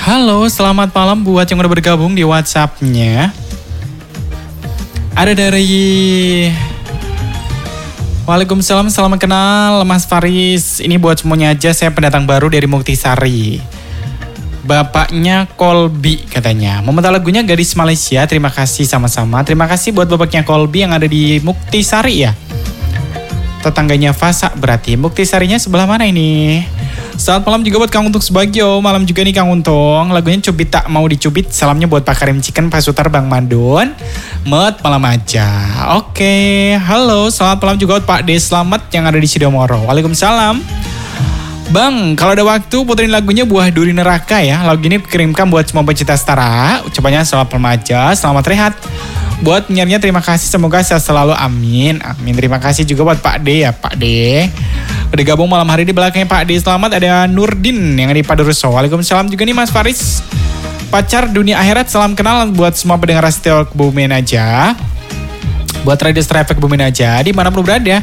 Halo, selamat malam buat yang udah bergabung di WhatsApp-nya. Ada dari Waalaikumsalam, salam kenal Mas Faris. Ini buat semuanya aja, saya pendatang baru dari Muktisari. Bapaknya Kolbi katanya. Meminta lagunya Gadis Malaysia, terima kasih sama-sama. Terima kasih buat bapaknya Kolbi yang ada di Muktisari ya. Tetangganya Fasa berarti. Muktisarinya sebelah mana ini? Selamat malam juga buat Kang Untung Subagio. Malam juga nih Kang Untung. Lagunya Cubit Tak Mau Dicubit. Salamnya buat Pak Karim Chicken, Pak Sutar, Bang Mandun. Met malam aja. Oke. Halo, selamat malam juga buat Pak D Slamet yang ada di Sidomoro. Waalaikumsalam. Bang, kalau ada waktu puterin lagunya Buah Duri Neraka ya. Lagu ini kirimkan buat semua pecinta setara. Ucapannya selamat malam aja, selamat rehat. Buat penyiarnya terima kasih, semoga sehat selalu, amin. Amin, terima kasih juga buat Pak D ya, Pak D. Udah gabung malam hari di belakangnya Pak D. Selamat, ada Nurdin yang di Paduruso. Waalaikumsalam juga nih Mas Faris. Pacar dunia akhirat, salam kenal buat semua pendengar setia Kebumen aja. Buat Radio Traffic Kebumen aja, dimanapun berada.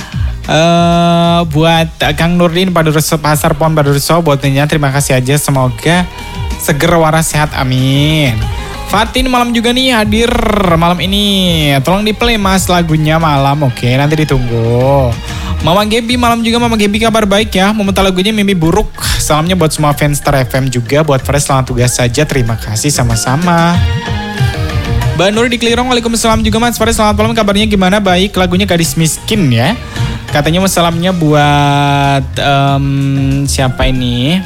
Buat Kang Nurdin Paduruso, Pasar Pon Paduruso, buat penyiar terima kasih aja. Semoga seger waras sehat, amin. Fatin malam juga nih hadir malam ini. Tolong di play mas lagunya malam. Oke, nanti ditunggu. Mama Gebi malam juga, Mama Gebi kabar baik ya. Meminta lagunya Mimpi Buruk. Salamnya buat semua fans Star FM juga. Buat Fresh selamat tugas saja. Terima kasih sama-sama. Mbak Nur di Kelirong, waalaikumsalam juga Mas Faris. Selamat malam, kabarnya gimana? Baik, lagunya Gadis Miskin ya. Katanya salamnya buat siapa ini?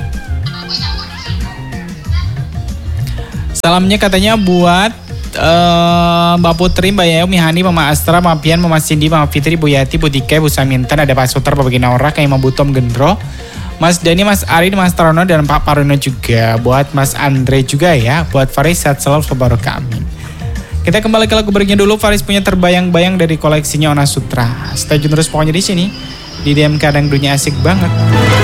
Salamnya katanya buat Mbak Putri, Mbak Yayo, Mihani, Mama Astra, Mama Pian, Mama Cindy, Mama Fitri, Bu Yati, Bu Tika, Bu Samintan, ada Pak Sutar, Pak Ginaura, kayak Ibu Tom Gendro, Mas Dani, Mas Ari, Mas Tarono, dan Pak Paruno juga. Buat Mas Andre juga ya. Buat Faris, sehat selalu, sebarokah, amin. Kita kembali ke lagu berikutnya dulu. Faris punya terbayang-bayang dari koleksinya Ona Sutra. Stay tune terus pokoknya di sini. Di DM Kadang Dunia asik banget.